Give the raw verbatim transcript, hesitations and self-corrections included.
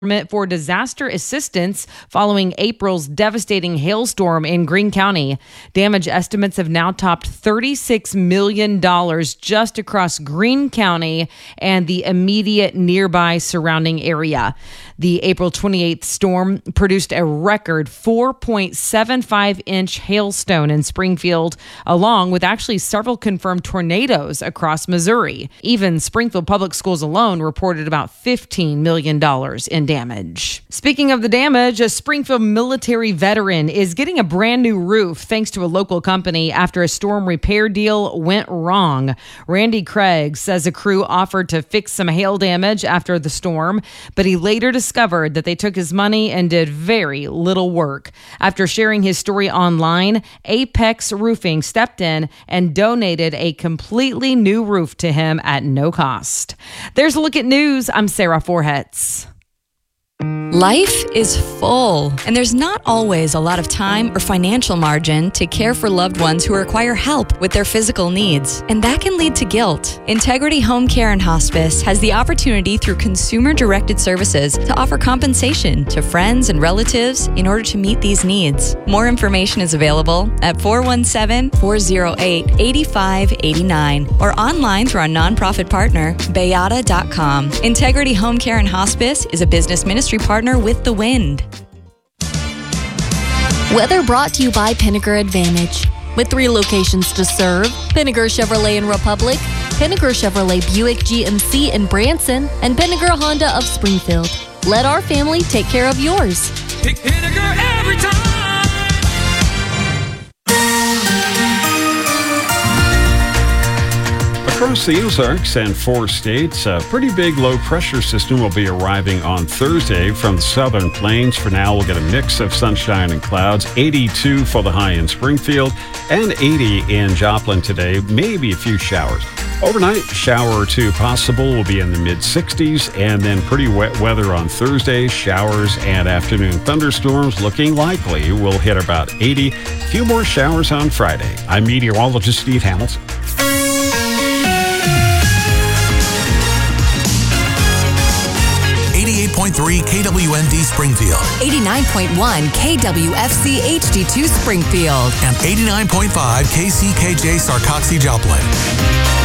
for disaster assistance following April's devastating hailstorm in Greene County. Damage estimates have now topped thirty-six million dollars just across Greene County and the immediate nearby surrounding area. The April twenty-eighth storm produced a record four point seven five inch hailstone in Springfield, along with actually several confirmed tornadoes across Missouri. Even Springfield Public Schools alone reported about fifteen million dollars in damage. Speaking of the damage, a Springfield military veteran is getting a brand new roof thanks to a local company after a storm repair deal went wrong. Randy Craig says a crew offered to fix some hail damage after the storm, but he later discovered that they took his money and did very little work. After sharing his story online, Apex Roofing stepped in and donated a completely new roof to him at no cost. There's a look at news. I'm Sarah Forhetz. Life is full, and there's not always a lot of time or financial margin to care for loved ones who require help with their physical needs, and that can lead to guilt. Integrity Home Care and Hospice has the opportunity through consumer-directed services to offer compensation to friends and relatives in order to meet these needs. More information is available at four one seven, four oh eight, eight five eight nine or online through our nonprofit partner, bayada dot com. Integrity Home Care and Hospice is a business ministry partner with the Wind. Weather brought to you by Pinnaker Advantage. With three locations to serve, Pinnaker Chevrolet in Republic, Pinnaker Chevrolet Buick G M C in Branson, and Pinnaker Honda of Springfield. Let our family take care of yours. Pick Pinnaker every time. Across the Ozarks and four states, a pretty big low-pressure system will be arriving on Thursday from the southern plains. For now, we'll get a mix of sunshine and clouds. eighty-two for the high in Springfield and eighty in Joplin today. Maybe a few showers. Overnight, shower or two possible. Will be in the mid-sixties, and then pretty wet weather on Thursday. Showers and afternoon thunderstorms looking likely. Will hit about eighty. A few more showers on Friday. I'm meteorologist Steve Hamilton. eighty-eight point three K W N D Springfield, eighty-nine point one K W F C H D two Springfield, and eighty-nine point five K C K J Sarcoxie Joplin.